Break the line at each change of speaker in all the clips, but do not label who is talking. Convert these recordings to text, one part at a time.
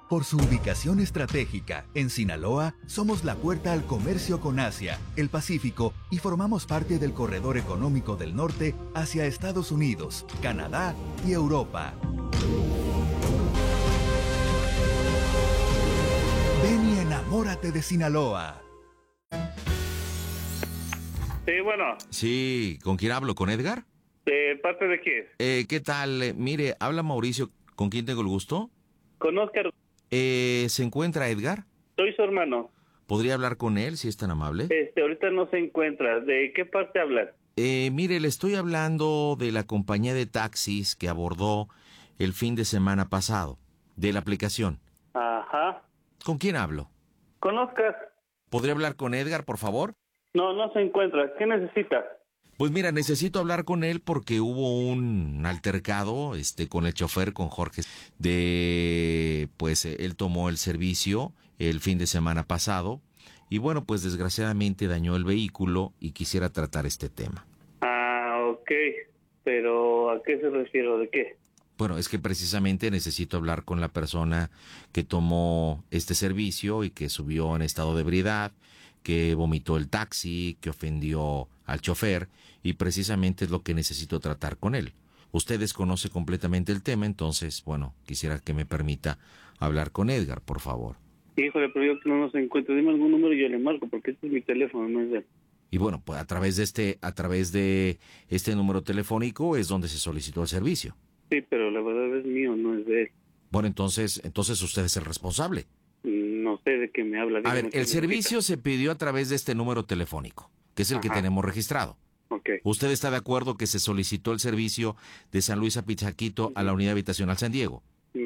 Por su ubicación estratégica, en Sinaloa, somos la puerta al comercio con Asia, el Pacífico y formamos parte del corredor económico del norte hacia Estados Unidos, Canadá y Europa. Ven y enamórate de Sinaloa.
Sí, bueno.
Sí, ¿con quién hablo? ¿Con Edgar?
¿De parte de quién?
¿Qué tal? Mire, habla Mauricio. ¿Con quién tengo el gusto?
Con Oscar.
¿Se encuentra Edgar?
Soy su hermano.
¿Podría hablar con él, si es tan amable?
Ahorita no se encuentra. ¿De qué parte hablas?
Mire, le estoy hablando de la compañía de taxis que abordó el fin de semana pasado, de la aplicación.
Ajá.
¿Con quién hablo?
Con Oscar.
¿Podría hablar con Edgar, por favor?
No se encuentra. ¿Qué necesita?
Pues mira, necesito hablar con él porque hubo un altercado con el chofer, con Jorge, pues él tomó el servicio el fin de semana pasado y bueno, pues desgraciadamente dañó el vehículo y quisiera tratar este tema.
Ok, pero ¿a qué se refiere? ¿De qué?
Bueno, es que precisamente necesito hablar con la persona que tomó este servicio y que subió en estado de ebriedad, que vomitó el taxi, que ofendió al chofer, y precisamente es lo que necesito tratar con él. Usted desconoce completamente el tema, entonces, bueno, quisiera que me permita hablar con Edgar, por favor.
Híjole, pero yo que no se encuentra. Dime algún número y yo le marco, porque este es mi teléfono, no es de él.
Y bueno, pues a través de este número telefónico es donde se solicitó el servicio.
Sí, pero la verdad es mío, no es de él.
Bueno, entonces usted es el responsable.
No sé de qué me habla.
A ver, el servicio se pidió a través de este número telefónico, que es el que tenemos registrado.
Okay.
¿Usted está de acuerdo que se solicitó el servicio de San Luis a Pichaquito a la unidad habitacional San Diego?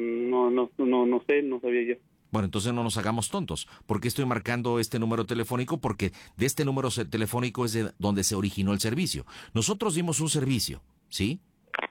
No sé, no sabía yo.
Bueno, entonces no nos hagamos tontos. ¿Por qué estoy marcando este número telefónico? Porque de este número telefónico es de donde se originó el servicio. Nosotros dimos un servicio, ¿sí?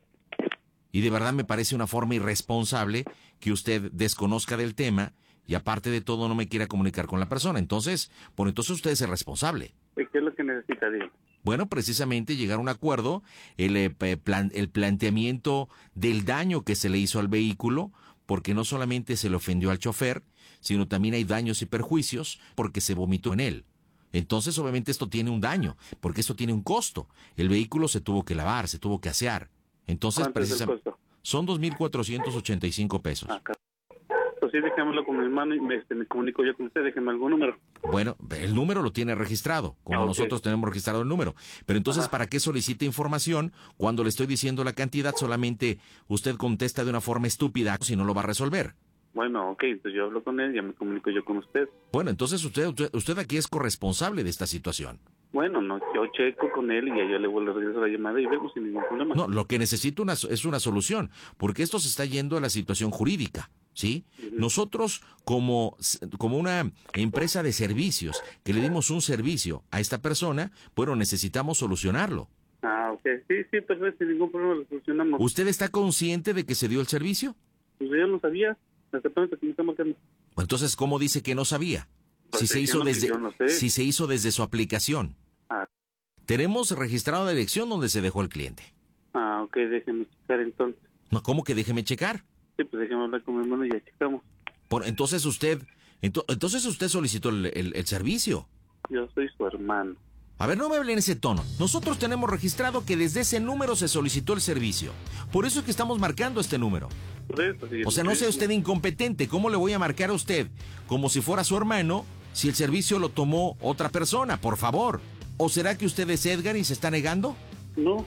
Y de verdad me parece una forma irresponsable que usted desconozca del tema y aparte de todo no me quiera comunicar con la persona. Entonces usted es el responsable.
¿Qué es lo que necesita, Diego?
Bueno, precisamente llegar a un acuerdo, el planteamiento del daño que se le hizo al vehículo, porque no solamente se le ofendió al chofer, sino también hay daños y perjuicios porque se vomitó en él. Entonces, obviamente, esto tiene un daño, porque esto tiene un costo. El vehículo se tuvo que lavar, se tuvo que asear. Entonces,
¿cuánto es el costo?
Son 2,485 pesos.
Pues sí, déjamelo con mi hermano y me comunico yo con usted, déjeme algún número.
Bueno, el número lo tiene registrado, como nosotros tenemos registrado el número. Pero entonces, ¿para qué solicita información cuando le estoy diciendo la cantidad? Solamente usted contesta de una forma estúpida, si no lo va a resolver.
Bueno, entonces yo hablo con él, ya me comunico yo con usted.
Bueno, entonces usted aquí es corresponsable de esta situación.
Bueno, yo checo con él y ya yo le vuelvo a regresar la llamada y vemos sin ningún problema.
No, lo que necesito es una solución, porque esto se está yendo a la situación jurídica, ¿sí? Nosotros, como una empresa de servicios, que le dimos un servicio a esta persona, bueno, necesitamos solucionarlo.
Sí, perfecto, sin ningún problema lo solucionamos.
¿Usted está consciente de que se dio el servicio?
Pues yo no sabía, exactamente que me está marcando.
Entonces, ¿cómo dice que no sabía? Si se hizo desde su aplicación. Tenemos registrado la dirección donde se dejó el cliente.
Déjeme checar entonces.
No, ¿cómo que déjeme checar?
Sí, pues déjeme hablar con mi hermano y ya checamos.
Entonces usted solicitó el servicio.
Yo soy su hermano.
A ver, no me hable en ese tono. Nosotros tenemos registrado que desde ese número se solicitó el servicio. Por eso es que estamos marcando este número.
Por eso, sí,
o sea, no sea usted incompetente. ¿Cómo le voy a marcar a usted como si fuera su hermano si el servicio lo tomó otra persona? Por favor. ¿O será que usted es Edgar y se está negando?
No.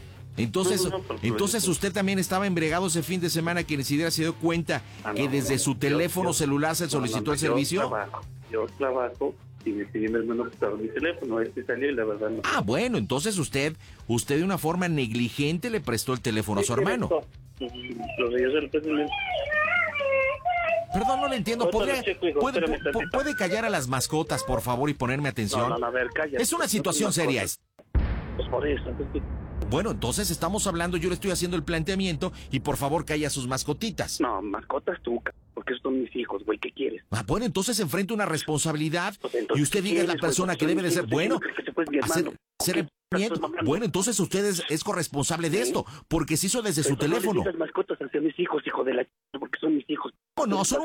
Entonces usted también estaba embriagado ese fin de semana que ni siquiera se dio cuenta que desde su teléfono celular se solicitó el servicio.
Yo trabajo y me pidió mi hermano que estaba en mi teléfono, salió y la verdad no.
Bueno, entonces usted de una forma negligente le prestó el teléfono a su hermano. Perdón, no le entiendo. ¿Puede callar a las mascotas, por favor, y ponerme atención?
No, a ver, calla.
Es una situación seria.
Pues por eso.
Bueno, entonces estamos hablando, yo le estoy haciendo el planteamiento y por favor calla a sus mascotitas.
No, mascotas tú, porque son mis hijos, güey, ¿qué quieres?
Bueno, entonces enfrenta una responsabilidad y usted diga es la persona que debe de ser, bueno, hacer bueno, entonces usted es corresponsable de esto, porque se hizo desde su teléfono.
No le digas mascotas hacia mis hijos, hijo de la porque son mis hijos.
No, son